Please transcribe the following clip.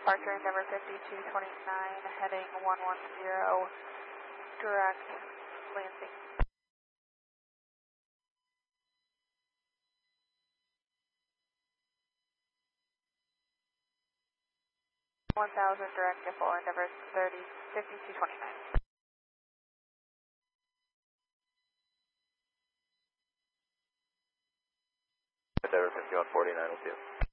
departure Endeavour 5229, heading 110, direct landing. 1000 direct default Endeavour 5229. Endeavour 5149 with you.